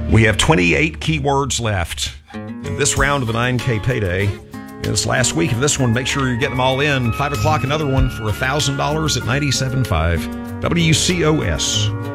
We have 28 keywords left in this round of the 9K payday. This last week of this one, make sure you're getting them all in. 5 o'clock, another one for $1,000 at 97.5 WCOS.